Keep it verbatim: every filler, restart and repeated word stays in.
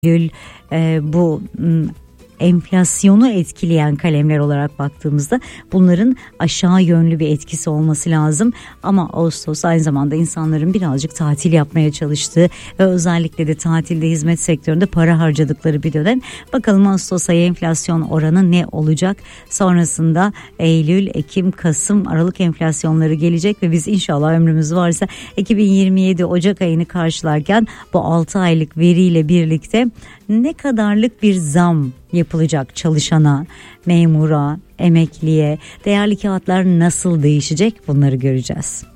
Eylül e, bu m, enflasyonu etkileyen kalemler olarak baktığımızda bunların aşağı yönlü bir etkisi olması lazım. Ama Ağustos aynı zamanda insanların birazcık tatil yapmaya çalıştığı ve özellikle de tatilde hizmet sektöründe para harcadıkları bir dönem. Bakalım Ağustos ayı enflasyon oranı ne olacak? Sonrasında Eylül, Ekim, Kasım, Aralık enflasyonları gelecek ve biz inşallah ömrümüz varsa iki bin yirmi yedi Ocak ayını karşılarken bu altı aylık veriyle birlikte ne kadarlık bir zam yapılacak çalışana, memura, emekliye, değerli kağıtlar nasıl değişecek, bunları göreceğiz.